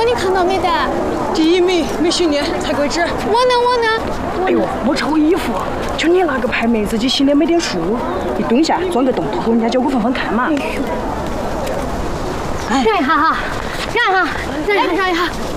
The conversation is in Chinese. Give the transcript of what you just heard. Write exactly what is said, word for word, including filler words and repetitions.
哥，你看到没得？ 第一名没训练才归止。 我呢，我呢。 哎呦，没穿过衣服，就你那个牌妹自己心里没点数。你蹲下，钻个洞，偷偷人家脚骨缝缝看嘛。 哎，让一下哈，让一下，让一下，让一下。